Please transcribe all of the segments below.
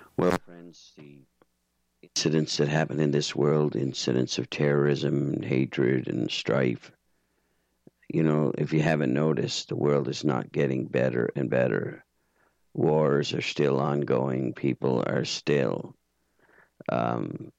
Well, friends, the incidents that happen in this world, incidents of terrorism and hatred and strife, if you haven't noticed, the world is not getting better and better. Wars are still ongoing. People are still um,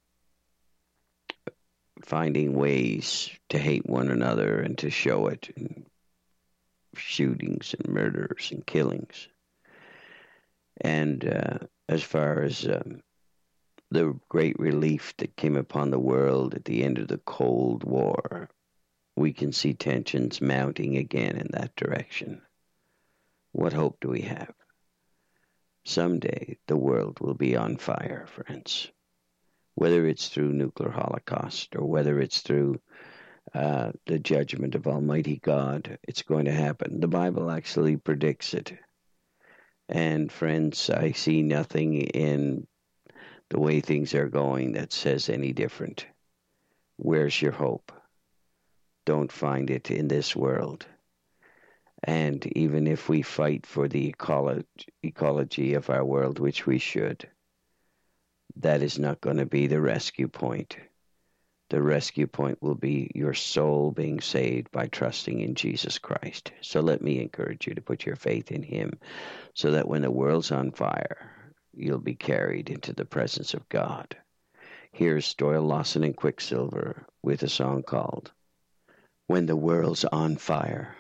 finding ways to hate one another and to show it in shootings and murders and killings. And as far as the great relief that came upon the world at the end of the Cold War, we can see tensions mounting again in that direction. What hope do we have? Someday the world will be on fire, friends. Whether it's through nuclear holocaust or whether it's through the judgment of Almighty God, it's going to happen. The Bible actually predicts it. And friends, I see nothing in the way things are going that says any different. Where's your hope? Don't find it in this world. And even if we fight for the ecology of our world, which we should, that is not going to be the rescue point. The rescue point will be your soul being saved by trusting in Jesus Christ. So let me encourage you to put your faith in Him so that when the world's on fire, you'll be carried into the presence of God. Here's Doyle Lawson and Quicksilver with a song called When the World's on Fire.